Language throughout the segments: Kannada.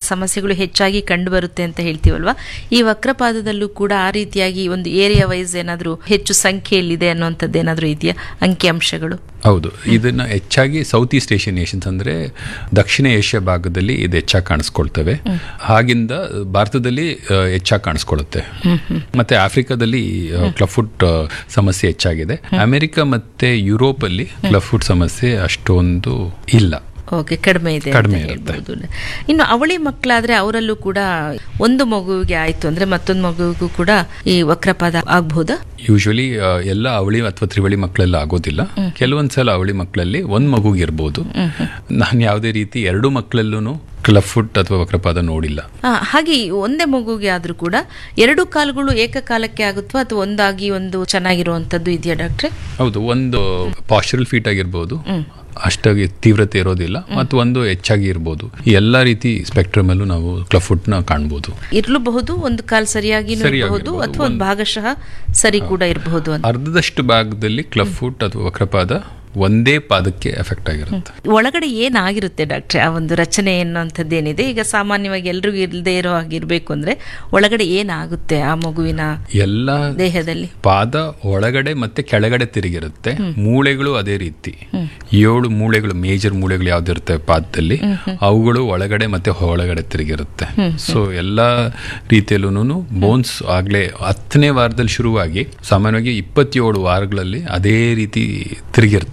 ಸಮಸ್ಯೆಗಳು ಹೆಚ್ಚಾಗಿ ಕಂಡು ಬರುತ್ತೆ ಅಂತ ಹೇಳ್ತೀವಲ್ವಾ, ಈ ವಕ್ರಪಾದದಲ್ಲೂ ಕೂಡ ಆ ರೀತಿಯಾಗಿ ಒಂದು ಏರಿಯಾ ವೈಸ್ ಏನಾದರೂ ಹೆಚ್ಚು ಸಂಖ್ಯೆಯಲ್ಲಿದೆ ಅನ್ನುವಂಥದ್ದು ಏನಾದರೂ ಇದೆಯಾ, ಅಂಕಿಅಂಶಗಳು? ಹೌದು, ಇದನ್ನ ಹೆಚ್ಚಾಗಿ ಸೌತ್ ಈಸ್ಟ್ ಏಷ್ಯನ್ ನೇಷನ್ಸ್ ಅಂದ್ರೆ ದಕ್ಷಿಣ ಏಷ್ಯಾ ಭಾಗದಲ್ಲಿ ಇದು ಹೆಚ್ಚಾಗಿ ಕಾಣಿಸ್ಕೊಳ್ತವೆ. ಹಾಗಿಂದ ಭಾರತದಲ್ಲಿ ಹೆಚ್ಚಾಗಿ ಕಾಣಿಸ್ಕೊಳ್ಳುತ್ತೆ. ಮತ್ತೆ ಆಫ್ರಿಕಾದಲ್ಲಿ ಕ್ಲಬ್ ಫುಟ್ ಸಮಸ್ಯೆ ಹೆಚ್ಚಾಗಿದೆ. ಅಮೆರಿಕ ಮತ್ತೆ ಯುರೋಪ್ ಅಲ್ಲಿ ಕ್ಲಬ್ ಫುಟ್ ಸಮಸ್ಯೆ ಅಷ್ಟೊಂದು ಇಲ್ಲ. ಓಕೆ, ಕಡಿಮೆ ಇದೆ. ಇನ್ನು ಅವಳಿ ಮಕ್ಕಳಾದ್ರೆ ಅವರಲ್ಲೂ ಕೂಡ ಒಂದು ಮಗುವಿಗೆ ಆಯ್ತು ಅಂದ್ರೆ ಮತ್ತೊಂದು ಮಗುವಿಗೂ ಕೂಡ ಈ ವಕ್ರಪಾದ ಆಗಬಹುದಾ? ಯೂಶುವಲಿ ಎಲ್ಲ ಅವಳಿ ಅಥವಾ ತ್ರಿವಳಿ ಮಕ್ಕಳೆಲ್ಲ ಆಗೋದಿಲ್ಲ. ಕೆಲವೊಂದ್ಸಲ ಅವಳಿ ಮಕ್ಕಳಲ್ಲಿ ಒಂದ್ ಮಗುಗೆ ಇರ್ಬೋದು. ನಾನು ಯಾವುದೇ ರೀತಿ ಎರಡು ಮಕ್ಕಳಲ್ಲೂ ಕ್ಲಬ್ ಫುಟ್ ಅಥವಾ ವಕ್ರಪಾದ ನೋಡಿಲ್ಲ. ಹಾಗೆ ಒಂದೇ ಮಗುಗೆ ಆದ್ರೂ ಕೂಡ ಎರಡು ಕಾಲುಗಳು ಏಕಕಾಲಕ್ಕೆ ಆಗುತ್ತವಾ ಅಥವಾ ಒಂದಾಗಿ ಒಂದು ಚೆನ್ನಾಗಿರುವಂತದ್ದು ಇದೆಯಾ ಡಾಕ್ಟ್ರೆ? ಹೌದು, ಒಂದು ಪಾಶ್ಚರಲ್ ಫೀಟ್ ಆಗಿರ್ಬೋದು, ಅಷ್ಟಾಗಿ ತೀವ್ರತೆ ಇರೋದಿಲ್ಲ, ಮತ್ತು ಒಂದು ಹೆಚ್ಚಾಗಿ ಇರ್ಬೋದು. ಈ ಎಲ್ಲಾ ರೀತಿ ಸ್ಪೆಕ್ಟ್ರಮ್ ಅಲ್ಲೂ ನಾವು ಕ್ಲಬ್ ಫುಟ್ ನ ಕಾಣಬಹುದು. ಇರಲೂಬಹುದು, ಒಂದು ಕಾಲ್ ಸರಿಯಾಗಿ ಇರಬಹುದು ಅಥವಾ ಒಂದು ಭಾಗಶಃ ಸರಿ ಕೂಡ ಇರಬಹುದು. ಅರ್ಧದಷ್ಟು ಭಾಗದಲ್ಲಿ ಕ್ಲಬ್ ಫುಟ್ ಅಥವಾ ವಕ್ರಪಾದ ಒಂದೇ ಪಾದಕ್ಕೆ ಎಫೆಕ್ಟ್ ಆಗಿರುತ್ತೆ. ಒಳಗಡೆ ಏನಾಗಿರುತ್ತೆ ಡಾಕ್ಟ್ರೆ ಆ ಒಂದು ರಚನೆ ಅನ್ನುವಂಥದ್ದೇನಿದೆ? ಈಗ ಸಾಮಾನ್ಯವಾಗಿ ಎಲ್ರಿಗೂ ಇಲ್ಲದೆ ಇರೋ ಹಾಗಿರ್ಬೇಕು ಅಂದ್ರೆ ಒಳಗಡೆ ಏನಾಗುತ್ತೆ ಆ ಮಗುವಿನ ಎಲ್ಲ ದೇಹದಲ್ಲಿ? ಪಾದ ಒಳಗಡೆ ಮತ್ತೆ ಕೆಳಗಡೆ ತಿರುಗಿರುತ್ತೆ. ಮೂಳೆಗಳು ಅದೇ ರೀತಿ 7 ಮೂಳೆಗಳು, ಮೇಜರ್ ಮೂಳೆಗಳು ಯಾವ್ದಿರ್ತವೆ ಪಾದದಲ್ಲಿ, ಅವುಗಳು ಒಳಗಡೆ ಮತ್ತೆ ಹೊಳಗಡೆ ತಿರುಗಿರುತ್ತೆ. ಸೊ ಎಲ್ಲಾ ರೀತಿಯಲ್ಲೂ ಬೋನ್ಸ್ ಆಗ್ಲೇ 10ನೇ ವಾರದಲ್ಲಿ ಶುರುವಾಗಿ ಸಾಮಾನ್ಯವಾಗಿ 27 ವಾರಗಳಲ್ಲಿ ಅದೇ ರೀತಿ ತಿರುಗಿರ್ತವೆ.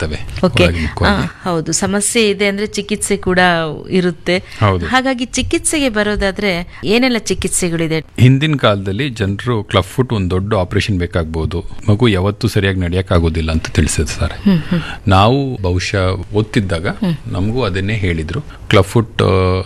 ಹೌದು, ಸಮಸ್ಯೆ ಇದೆ ಅಂದ್ರೆ ಚಿಕಿತ್ಸೆ ಕೂಡ ಇರುತ್ತೆ. ಹಾಗಾಗಿ ಚಿಕಿತ್ಸೆಗೆ ಬರೋದಾದ್ರೆ ಏನೆಲ್ಲ ಚಿಕಿತ್ಸೆಗಳಿದೆ? ಹಿಂದಿನ ಕಾಲದಲ್ಲಿ ಜನರು ಕ್ಲಬ್ ಫುಟ್ ಒಂದು ದೊಡ್ಡ ಆಪರೇಷನ್ ಬೇಕಾಗಬಹುದು, ಮಗು ಯಾವತ್ತೂ ಸರಿಯಾಗಿ ನಡೆಯಕ್ ಆಗೋದಿಲ್ಲ ಅಂತ ತಿಳಿಸಿರ್ತಾರೆ. ನಾವು ಬಹುಶಃ ಓದ್ತಿದ್ದಾಗ ನಮಗೂ ಅದನ್ನೇ ಹೇಳಿದ್ರು, ಕ್ಲಬ್ ಫುಟ್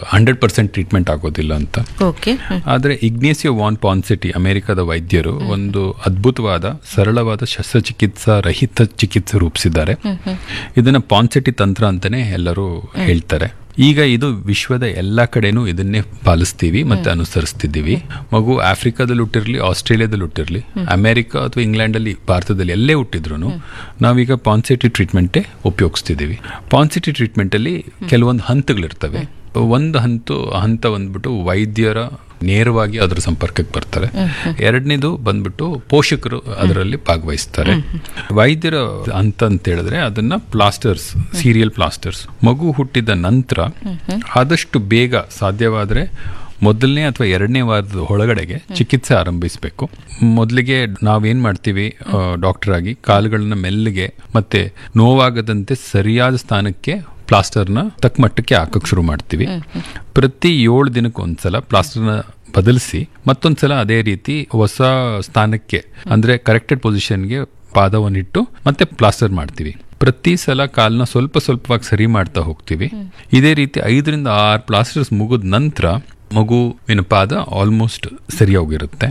100% ಟ್ರೀಟ್ಮೆಂಟ್ ಆಗೋದಿಲ್ಲ ಅಂತ. ಆದ್ರೆ ಇಗ್ನೇಸಿಯೋ ವಾನ್ ಪಾನ್ಸೆಟಿ ಅಮೆರಿಕದ ವೈದ್ಯರು ಒಂದು ಅದ್ಭುತವಾದ ಸರಳವಾದ ಶಸ್ತ್ರಚಿಕಿತ್ಸಾ ರಹಿತ ಚಿಕಿತ್ಸೆ ರೂಪಿಸಿದ್ದಾರೆ. ಇದನ್ನ ಪಾನ್ಸೆಟಿ ತಂತ್ರ ಅಂತಾನೆ ಎಲ್ಲರೂ ಹೇಳ್ತಾರೆ. ಈಗ ಇದು ವಿಶ್ವದ ಎಲ್ಲಾ ಕಡೆನೂ ಇದನ್ನೇ ಪಾಲಿಸ್ತೀವಿ ಮತ್ತೆ ಅನುಸರಿಸ್ತಿದ್ದೀವಿ. ಮಗು ಆಫ್ರಿಕಾದಲ್ಲಿ ಹುಟ್ಟಿರ್ಲಿ, ಆಸ್ಟ್ರೇಲಿಯಾದಲ್ಲಿ ಹುಟ್ಟಿರ್ಲಿ, ಅಮೆರಿಕ ಅಥವಾ ಇಂಗ್ಲೆಂಡ್ ಅಲ್ಲಿ, ಭಾರತದಲ್ಲಿ ಎಲ್ಲೇ ಹುಟ್ಟಿದ್ರು ನಾವೀಗ ಪಾನ್ಸೆಟಿ ಟ್ರೀಟ್ಮೆಂಟೇ ಉಪಯೋಗಿಸ್ತಿದ್ದೀವಿ. ಪಾನ್ಸೆಟಿ ಟ್ರೀಟ್ಮೆಂಟ್ ಅಲ್ಲಿ ಕೆಲವೊಂದು ಹಂತಗಳಿರ್ತವೆ. ಒಂದು ಹಂತ ಬಂದ್ಬಿಟ್ಟು ವೈದ್ಯರ ನೇರವಾಗಿ ಅದರ ಸಂಪರ್ಕಕ್ಕೆ ಬರ್ತಾರೆ. ಎರಡನೇದು ಬಂದ್ಬಿಟ್ಟು ಪೋಷಕರು ಅದರಲ್ಲಿ ಭಾಗವಹಿಸ್ತಾರೆ. ವೈದ್ಯರ ಅಂತ ಹೇಳಿದ್ರೆ ಅದನ್ನ ಪ್ಲಾಸ್ಟರ್ಸ್, ಸೀರಿಯಲ್ ಪ್ಲಾಸ್ಟರ್ಸ್. ಮಗು ಹುಟ್ಟಿದ ನಂತರ ಆದಷ್ಟು ಬೇಗ ಸಾಧ್ಯವಾದ್ರೆ ಮೊದಲನೇ ಅಥವಾ 2ನೇ ವಾರದ ಒಳಗಡೆಗೆ ಚಿಕಿತ್ಸೆ ಆರಂಭಿಸಬೇಕು. ಮೊದಲಿಗೆ ನಾವೇನ್ ಮಾಡ್ತೀವಿ ಡಾಕ್ಟರ್ ಆಗಿ, ಕಾಲುಗಳನ್ನ ಮೆಲ್ಲಿಗೆ ಮತ್ತೆ ನೋವಾಗದಂತೆ ಸರಿಯಾದ ಸ್ಥಾನಕ್ಕೆ ಪ್ಲಾಸ್ಟರ್ನ ತಕ್ಕ ಮಟ್ಟಕ್ಕೆ ಹಾಕಕ್ಕೆ ಶುರು ಮಾಡ್ತೀವಿ. ಪ್ರತಿ 7 ದಿನಕ್ಕೊಂದ್ಸಲ ಪ್ಲಾಸ್ಟರ್ನ ಬದಲಿಸಿ ಮತ್ತೊಂದ್ಸಲ ಅದೇ ರೀತಿ ಹೊಸ ಸ್ಥಾನಕ್ಕೆ ಅಂದ್ರೆ ಕರೆಕ್ಟೆಡ್ ಪೊಸಿಷನ್ಗೆ ಪಾದವನ್ನಿಟ್ಟು ಮತ್ತೆ ಪ್ಲಾಸ್ಟರ್ ಮಾಡ್ತೀವಿ. ಪ್ರತಿ ಸಲ ಕಾಲನ್ನ ಸ್ವಲ್ಪವಾಗಿ ಸರಿ ಮಾಡ್ತಾ ಹೋಗ್ತೀವಿ. ಇದೇ ರೀತಿ 5 ರಿಂದ 6 ಪ್ಲಾಸ್ಟರ್ಸ್ ಮುಗಿದ ನಂತರ ಮಗುವಿನ ಪಾದ ಆಲ್ಮೋಸ್ಟ್ ಸರಿ ಹೋಗಿರುತ್ತೆ.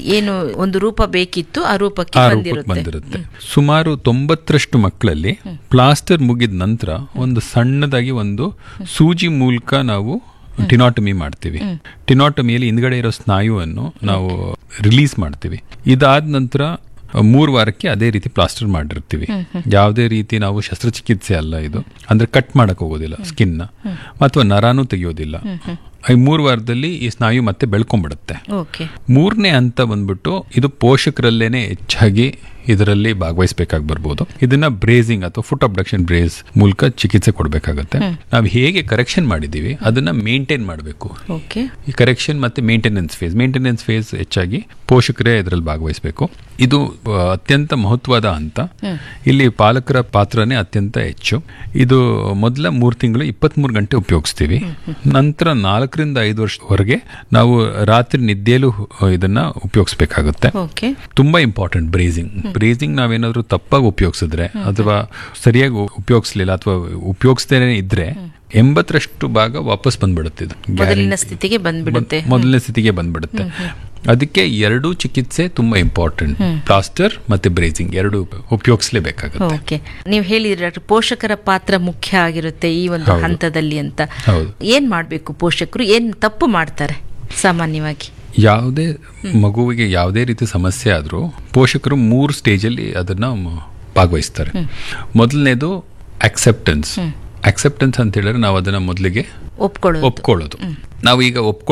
ಒಂದು ರೂಪ ಬೇಕಿತ್ತು, ಆ ರೂಪಕ್ಕೆ ಬಂದಿರುತ್ತೆ. ಸುಮಾರು 90% ಮಕ್ಕಳಲ್ಲಿ ಪ್ಲಾಸ್ಟರ್ ಮುಗಿದ ನಂತರ ಒಂದು ಸಣ್ಣದಾಗಿ ಒಂದು ಸೂಜಿ ಮೂಲಕ ನಾವು ಟಿನಾಟಮಿ ಮಾಡ್ತೀವಿ. ಟಿನಾಟಮಿಯಲ್ಲಿ ಹಿಂದ್ಗಡೆ ಇರೋ ಸ್ನಾಯುವನ್ನು ನಾವು ರಿಲೀಸ್ ಮಾಡ್ತೀವಿ. ಇದಾದ ನಂತರ 3 ವಾರಕ್ಕೆ ಅದೇ ರೀತಿ ಪ್ಲಾಸ್ಟರ್ ಮಾಡಿರ್ತೀವಿ. ಯಾವುದೇ ರೀತಿ ನಾವು ಶಸ್ತ್ರಚಿಕಿತ್ಸೆ ಅಲ್ಲ ಇದು, ಅಂದ್ರೆ ಕಟ್ ಮಾಡಕ್ ಹೋಗೋದಿಲ್ಲ ಸ್ಕಿನ್ ನ, ಅಥವಾ ನರಾನು ತೆಗೆಯೋದಿಲ್ಲ. 3 ವಾರದಲ್ಲಿ ಈ ಸ್ನಾಯು ಮತ್ತೆ ಬೆಳ್ಕೊಂಡ್ಬಿಡುತ್ತೆ. 3ನೇ ಹಂತ ಬಂದ್ಬಿಟ್ಟು ಇದು ಪೋಷಕರಲ್ಲೇನೆ ಹೆಚ್ಚಾಗಿ ಇದರಲ್ಲಿ ಭಾಗವಹಿಸಬೇಕಾಗಿ ಬರ್ಬೋದು. ಇದನ್ನ ಬ್ರೇಸಿಂಗ್ ಅಥವಾ ಫುಟ್ ಅಬ್ಡಕ್ಷನ್ ಬ್ರೇಸ್ ಮೂಲಕ ಚಿಕಿತ್ಸೆ ಕೊಡಬೇಕಾಗತ್ತೆ. ನಾವು ಹೇಗೆ ಕರೆಕ್ಷನ್ ಮಾಡಿದೀವಿ ಅದನ್ನ ಮೇಂಟೈನ್ ಮಾಡಬೇಕು. ಈ ಕರೆಕ್ಷನ್ ಮತ್ತೆ ಮೇಂಟೆನೆನ್ಸ್ ಫೇಸ್ ಹೆಚ್ಚಾಗಿ ಪೋಷಕರೇ ಇದರಲ್ಲಿ ಭಾಗವಹಿಸಬೇಕು. ಇದು ಅತ್ಯಂತ ಮಹತ್ವದ ಹಂತ. ಇಲ್ಲಿ ಪಾಲಕರ ಪಾತ್ರನೇ ಅತ್ಯಂತ ಹೆಚ್ಚು. ಇದು ಮೊದಲ 3 ತಿಂಗಳು 23 ಗಂಟೆ ಉಪಯೋಗಿಸ್ತೀವಿ. ನಂತರ 4 ರಿಂದ 5 ವರ್ಷವರೆಗೆ ನಾವು ರಾತ್ರಿ ನಿದ್ದೆಯಲ್ಲೂ ಇದನ್ನ ಉಪಯೋಗಿಸಬೇಕಾಗುತ್ತೆ. ತುಂಬಾ ಇಂಪಾರ್ಟೆಂಟ್ ಬ್ರೇಸಿಂಗ್ ನಾವೇನಾದ್ರೂ ತಪ್ಪಾಗಿ ಉಪಯೋಗಿಸಿದ್ರೆ ಅಥವಾ ಸರಿಯಾಗಿ ಉಪಯೋಗಿಸ್ಲಿಲ್ಲ ಅಥವಾ ಉಪಯೋಗಿಸ್ದೇನೆ ಇದ್ರೆ 80% ಭಾಗ ವಾಪಸ್ ಬಂದ್ಬಿಡುತ್ತೆ. ಮೊದಲಿನ ಸ್ಥಿತಿಗೆ ಬಂದ್ಬಿಡುತ್ತೆ. ಅದಕ್ಕೆ 2 ಚಿಕಿತ್ಸೆ ತುಂಬಾ ಇಂಪಾರ್ಟೆಂಟ್. ಪ್ಲಾಸ್ಟರ್ ಮತ್ತೆ ಬ್ರೇಸಿಂಗ್ 2 ಉಪಯೋಗಿಸಲೇಬೇಕಾಗುತ್ತೆ. ನೀವು ಹೇಳಿದ್ರೆ ಪೋಷಕರ ಪಾತ್ರ ಮುಖ್ಯ ಆಗಿರುತ್ತೆ ಈ ಒಂದು ಹಂತದಲ್ಲಿ ಅಂತ. ಏನ್ ಮಾಡ್ಬೇಕು ಪೋಷಕರು? ಏನ್ ತಪ್ಪು ಮಾಡ್ತಾರೆ ಸಾಮಾನ್ಯವಾಗಿ? ಯಾವುದೇ ಮಗುವಿಗೆ ಯಾವುದೇ ರೀತಿ ಸಮಸ್ಯೆ ಆದ್ರೂ ಪೋಷಕರು 3 ಸ್ಟೇಜಲ್ಲಿ ಅದನ್ನ ಭಾಗವಹಿಸ್ತಾರೆ. ಮೊದಲನೇದು ಅಕ್ಸೆಪ್ಟೆನ್ಸ್ ಅಂತ ಹೇಳಿದ್ರೆ ನಾವು ಅದನ್ನ ಮೊದಲಿಗೆ ಒಪ್ಕೊಳ್ಳೋದು. ನಾವು ಈಗ